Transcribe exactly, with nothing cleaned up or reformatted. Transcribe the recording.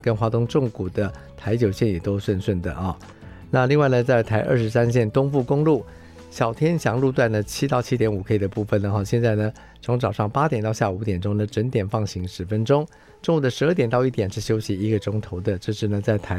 跟花东纵谷的台九线也都顺顺的啊。那另外呢，在台二十三线东部公路小天祥路段呢七到七点五 K 的部分呢，现在呢从早上八点到下午五点钟呢整点放行十分钟，中午的十二点到一点是休息一个钟头的，这是呢在台